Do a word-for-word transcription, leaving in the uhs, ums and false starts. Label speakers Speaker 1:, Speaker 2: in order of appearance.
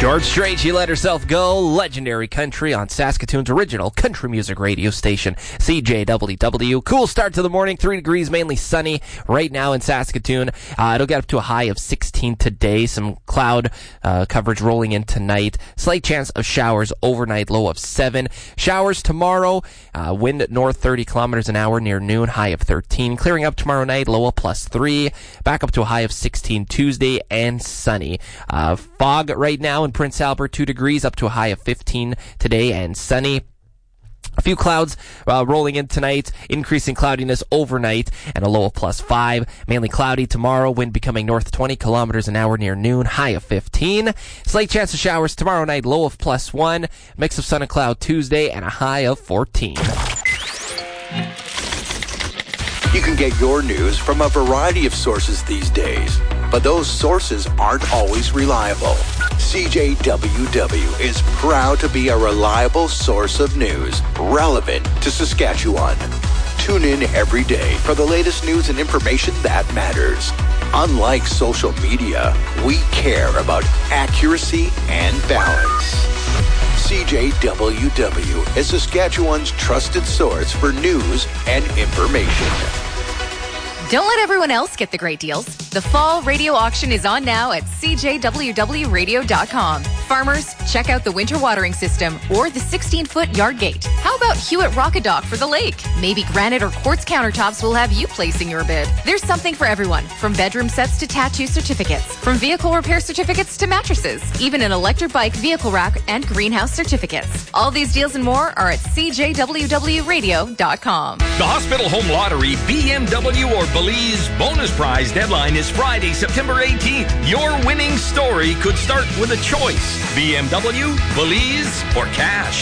Speaker 1: George Strait, She Let Herself Go, legendary country on Saskatoon's original country music radio station, C J W W. Cool start to the morning, three degrees, mainly sunny right now in Saskatoon. Uh, it'll get up to a high of sixteen today. Some cloud uh, coverage rolling in tonight. Slight chance of showers overnight, low of seven. Showers tomorrow, uh, wind north thirty kilometers an hour near noon, high of thirteen. Clearing up tomorrow night, low of plus three. Back up to a high of sixteen Tuesday and sunny. Uh, fog right now in Prince Albert, two degrees, up to a high of fifteen today and sunny. A few clouds uh, rolling in tonight, increasing cloudiness overnight, and a low of plus five. Mainly cloudy tomorrow, wind becoming north twenty kilometers an hour near noon, high of fifteen. Slight chance of showers tomorrow night, low of plus one. Mix of sun and cloud Tuesday, and a high of fourteen.
Speaker 2: You can get your news from a variety of sources these days, but those sources aren't always reliable. C J W W is proud to be a reliable source of news relevant to Saskatchewan. Tune in every day for the latest news and information that matters. Unlike social media, we care about accuracy and balance. C J W W is Saskatchewan's trusted source for news and information.
Speaker 3: Don't let everyone else get the great deals. The fall radio auction is on now at C J W W radio dot com. Farmers, check out the winter watering system or the sixteen-foot yard gate. How about Hewitt Rockadock for the lake? Maybe granite or quartz countertops will have you placing your bid. There's something for everyone, from bedroom sets to tattoo certificates, from vehicle repair certificates to mattresses, even an electric bike vehicle rack and greenhouse certificates. All these deals and more are at C J W W radio dot com.
Speaker 4: The Hospital Home Lottery B M W or Belize bonus prize deadline is Friday, September eighteenth. Your winning story could start with a choice: B M W, Belize, or cash.